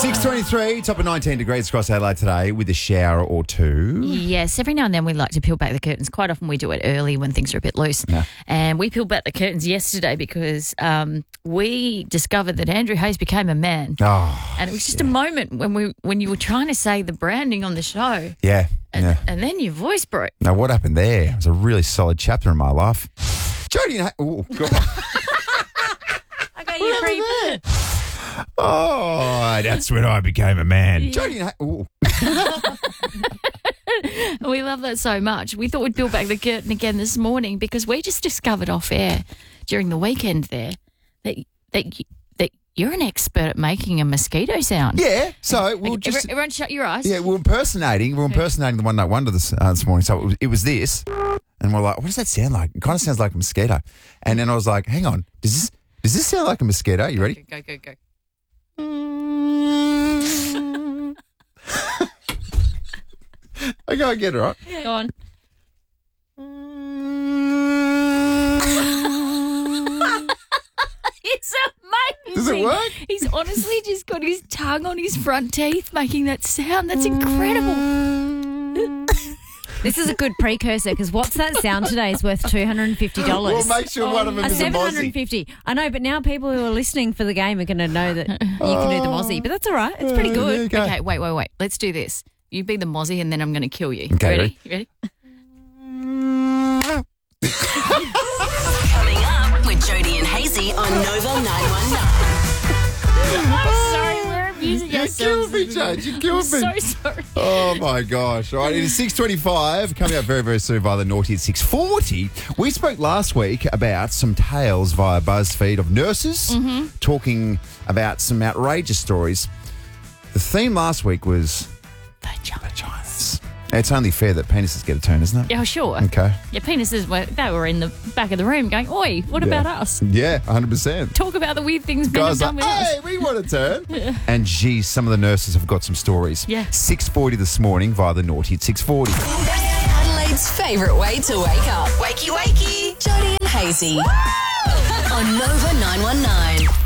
6:23, top of 19 degrees across Adelaide today with a shower or two. Yes, every now and then we like to peel back the curtains. Quite often we do it early when things are a bit loose. Yeah. And we peeled back the curtains yesterday because we discovered that Andrew Hayes became a man. Oh, And it was just a moment when you were trying to say the branding on the show. yeah. And then your voice broke. Now, what happened there? It was a really solid chapter in my life. Jodie and oh, God. I got you free. Oh, that's when I became a man. Jodie and oh. We love that so much. We thought we'd peel back the curtain again this morning because we just discovered off air during the weekend there that you're an expert at making a mosquito sound. Yeah, so we'll just... Everyone shut your eyes. Yeah, we're impersonating the One Night Wonder this morning. So it was this, and we're like, what does that sound like? It kind of sounds like a mosquito. And then I was like, hang on, does this sound like a mosquito? You ready? Go. I go get it, right? Go on. It's amazing. Does it work? He's honestly just got his tongue on his front teeth making that sound. That's incredible. This is a good precursor because what's that sound today is worth $250. We'll make sure one of them is a Mozzie. $750. I know, but now people who are listening for the game are going to know that you can do the Mozzie. But that's all right. It's pretty There you good. go. Okay, wait. Let's do this. You be the Mozzie and then I'm going to kill you. Okay, Ready? You ready? Coming up with Jodie and Hazy on Nova 919. I'm sorry, we're abusing You ourselves. killed me, Jade. You killed me. So sorry. Oh, my gosh. All right, it is 6:25, coming up very, very soon via the Naughty at 6:40. We spoke last week about some tales via BuzzFeed of nurses talking about some outrageous stories. The theme last week was vaginas. It's only fair that penises get a turn, isn't it? Yeah, sure. Okay. Your penises were in the back of the room going, oi, what about us? Yeah, 100%. Talk about the weird things men have Guys done like, with us. hey, we want a turn. And geez, some of the nurses have got some stories. Yeah. 6:40 this morning via the Naughty at 6:40. Adelaide's favourite way to wake up. Wakey, wakey. Jodie and Hazy. On Nova 919.